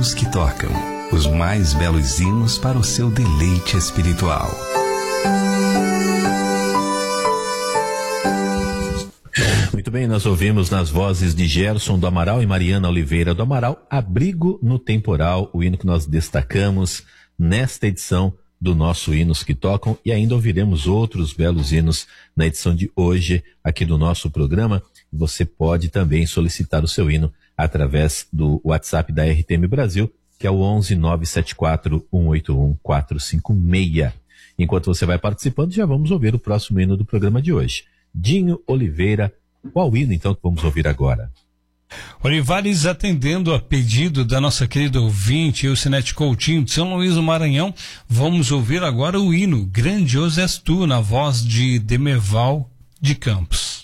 hinos que tocam, os mais belos hinos para o seu deleite espiritual. Muito bem, nós ouvimos nas vozes de Gerson do Amaral e Mariana Oliveira do Amaral, Abrigo no Temporal, o hino que nós destacamos nesta edição do nosso Hinos que Tocam, e ainda ouviremos outros belos hinos na edição de hoje aqui do nosso programa. Você pode também solicitar o seu hino através do WhatsApp da RTM Brasil, que é o 11-974-181-456. Enquanto você vai participando, já vamos ouvir o próximo hino do programa de hoje. Dinho Oliveira, qual hino então que vamos ouvir agora? Olivares, atendendo a pedido da nossa querida ouvinte, Eucinete Coutinho, de São Luís do Maranhão, vamos ouvir agora o hino Grandioso És Tu, na voz de Demerval de Campos.